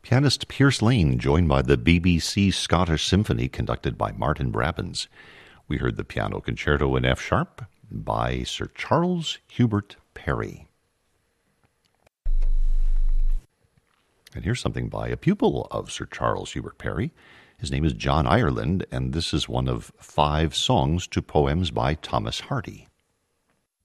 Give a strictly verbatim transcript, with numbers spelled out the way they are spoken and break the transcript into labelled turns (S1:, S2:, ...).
S1: Pianist Pierce Lane, joined by the B B C Scottish Symphony, conducted by Martin Brabbins. We heard the Piano Concerto in F sharp by Sir Charles Hubert Parry. And here's something by a pupil of Sir Charles Hubert Parry. His name is John Ireland, and this is one of five songs to poems by Thomas Hardy.